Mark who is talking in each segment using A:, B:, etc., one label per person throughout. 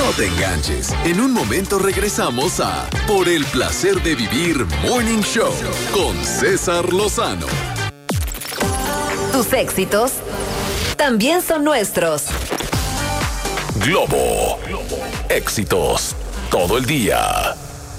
A: No te enganches. En un momento regresamos a Por el placer de vivir Morning Show con César Lozano.
B: Tus éxitos también son nuestros.
C: Globo. Éxitos todo el día.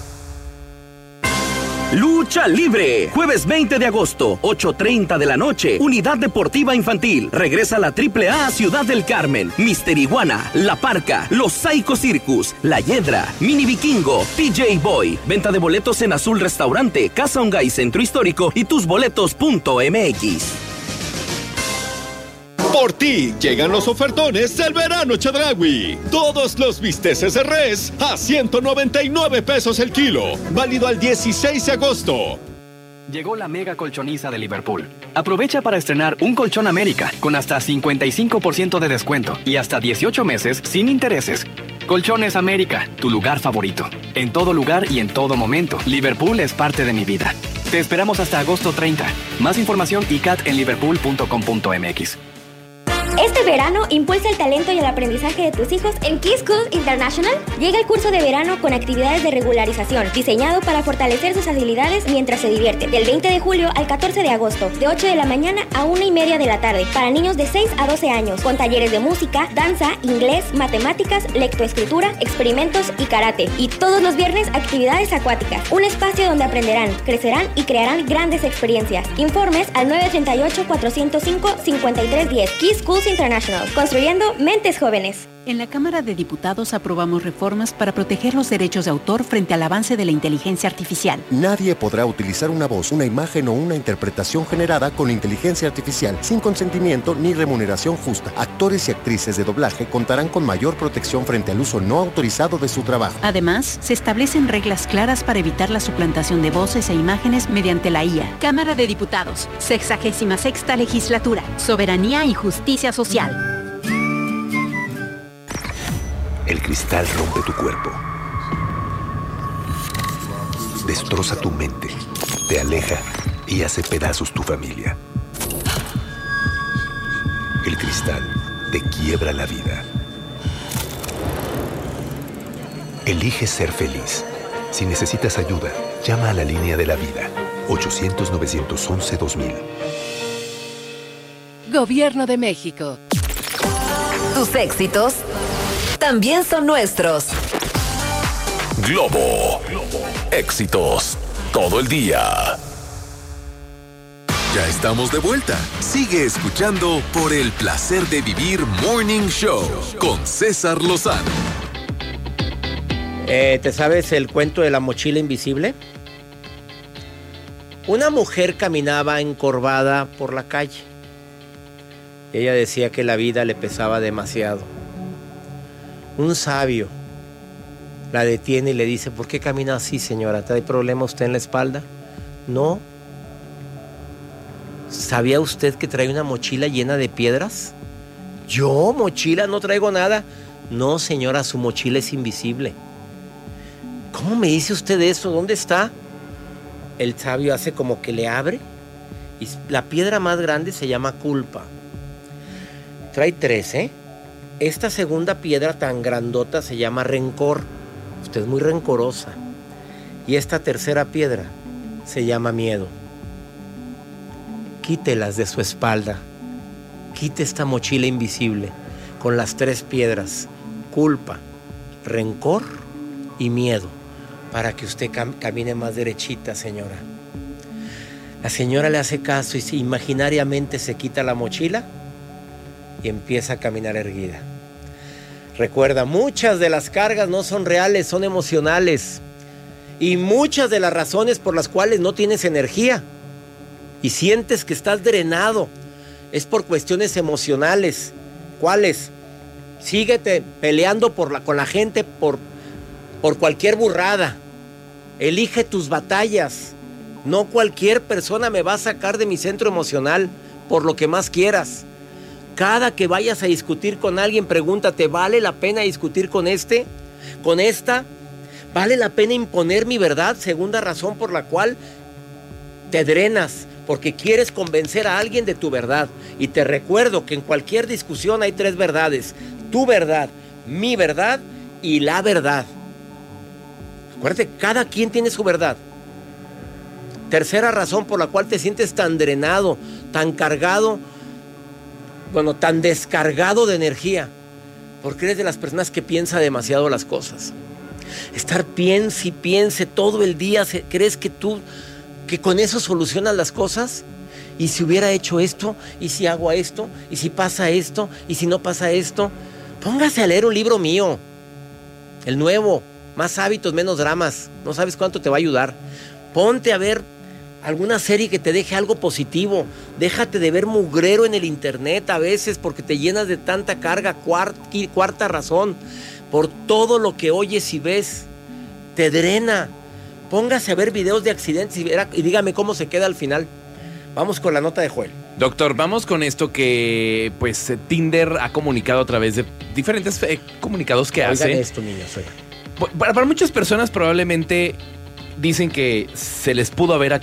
D: Lucha Libre, jueves 20 de agosto, 8:30 de la noche, Unidad Deportiva Infantil. Regresa a la AAA Ciudad del Carmen. Mister Iguana, La Parca, Los Psycho Circus, La Hiedra, Mini Vikingo, TJ Boy. Venta de boletos en Azul Restaurante, Casa Ongay Centro Histórico y tusboletos.mx.
E: Por ti llegan los ofertones del verano Chedraui. Todos los bisteces de res a 199 pesos el kilo. Válido al 16 de agosto.
F: Llegó la mega colchoniza de Liverpool. Aprovecha para estrenar un colchón América con hasta 55% de descuento y hasta 18 meses sin intereses. Colchones América, tu lugar favorito. En todo lugar y en todo momento, Liverpool es parte de mi vida. Te esperamos hasta agosto 30. Más información ICAT en liverpool.com.mx.
G: Este verano, impulsa el talento y el aprendizaje de tus hijos en Key Schools International. Llega el curso de verano con actividades de regularización, diseñado para fortalecer sus habilidades mientras se divierte. Del 20 de julio al 14 de agosto, de 8 de la mañana a 1:30 de la tarde, para niños de 6 a 12 años, con talleres de música, danza, inglés, matemáticas, lectoescritura, experimentos y karate. Y todos los viernes, actividades acuáticas. Un espacio donde aprenderán, crecerán y crearán grandes experiencias. Informes al 938-405-5310. Key Schools International, construyendo mentes jóvenes.
H: En la Cámara de Diputados aprobamos reformas para proteger los derechos de autor frente al avance de la inteligencia artificial.
I: Nadie podrá utilizar una voz, una imagen o una interpretación generada con inteligencia artificial sin consentimiento ni remuneración justa. Actores y actrices de doblaje contarán con mayor protección frente al uso no autorizado de su trabajo.
H: Además, se establecen reglas claras para evitar la suplantación de voces e imágenes mediante la IA. Cámara de Diputados, 66ª Legislatura, Soberanía y Justicia Social.
C: El cristal rompe tu cuerpo, destroza tu mente, te aleja y hace pedazos tu familia. El cristal te quiebra la vida. Elige ser feliz. Si necesitas ayuda, llama a la línea de la vida, 800-911-2000.
B: Gobierno de México. Tus éxitos también son nuestros.
C: Globo. Éxitos todo el día.
A: Ya estamos de vuelta. Sigue escuchando Por el placer de vivir Morning Show con César Lozano.
J: ¿Te sabes el cuento de la mochila invisible? Una mujer caminaba encorvada por la calle. Ella decía que la vida le pesaba demasiado. Un sabio la detiene y le dice: ¿por qué camina así, señora? ¿Trae problema usted en la espalda? No. ¿Sabía usted que trae una mochila llena de piedras? ¿Yo? ¿Mochila? No traigo nada. No, señora, su mochila es invisible. ¿Cómo me dice usted eso? ¿Dónde está? El sabio hace como que le abre y la piedra más grande se llama culpa. Trae 3, ¿eh? Esta segunda piedra tan grandota se llama rencor. Usted es muy rencorosa. Y esta tercera piedra se llama miedo. Quítelas de su espalda. Quite esta mochila invisible con las 3 piedras: culpa, rencor y miedo, para que usted camine más derechita, señora. La señora le hace caso y imaginariamente se quita la mochila y empieza a caminar erguida. Recuerda, muchas de las cargas no son reales, son emocionales. Y muchas de las razones por las cuales no tienes energía y sientes que estás drenado es por cuestiones emocionales. ¿Cuáles? Síguete peleando con la gente por cualquier burrada. Elige tus batallas. No cualquier persona me va a sacar de mi centro emocional por lo que más quieras. Cada que vayas a discutir con alguien, pregúntate: ¿vale la pena discutir con este? ¿Con esta? ¿Vale la pena imponer mi verdad? Segunda razón por la cual te drenas, porque quieres convencer a alguien de tu verdad. Y te recuerdo que en cualquier discusión hay 3 verdades: tu verdad, mi verdad y la verdad. Acuérdate, cada quien tiene su verdad. Tercera razón por la cual te sientes tan drenado, tan cargado, tan descargado de energía, porque eres de las personas que piensa demasiado las cosas. Estar piense y piense todo el día, ¿crees que con eso solucionas las cosas? ¿Y si hubiera hecho esto? ¿Y si hago esto? ¿Y si pasa esto? ¿Y si no pasa esto? Póngase a leer un libro mío, el nuevo, Más hábitos, menos dramas. No sabes cuánto te va a ayudar. Ponte a ver alguna serie que te deje algo positivo. Déjate de ver mugrero en el internet a veces porque te llenas de tanta carga. Cuarta razón, por todo lo que oyes y ves, te drena. Póngase a ver videos de accidentes y dígame cómo se queda al final. Vamos con la nota de Joel.
K: Doctor, vamos con esto que pues Tinder ha comunicado a través de diferentes comunicados que hace.
J: Oigan esto, niños, oigan.
K: Para muchas personas probablemente dicen que se les pudo haber